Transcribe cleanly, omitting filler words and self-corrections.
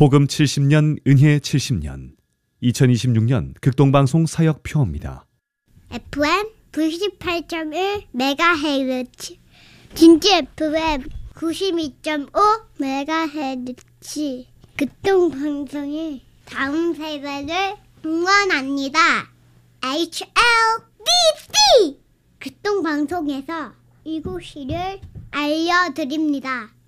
복음 70년 은혜 70년 2026년 극동방송 사역표입니다. FM 98.1 메가헤르츠 진주 FM 92.5 메가헤르츠 극동방송이 다음 세대를 응원합니다. HLBC 극동방송에서 이곳을 알려드립니다.